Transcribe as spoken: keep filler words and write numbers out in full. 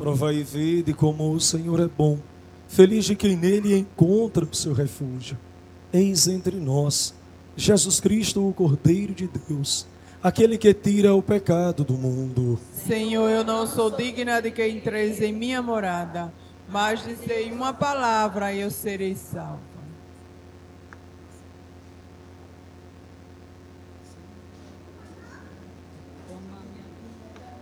Provai e vede como o Senhor é bom. Feliz de quem nele encontra o seu refúgio. Eis entre nós Jesus Cristo, o Cordeiro de Deus, aquele que tira o pecado do mundo. Senhor, eu não sou digna de que entreis em minha morada, mas dizei uma palavra e eu serei salvo.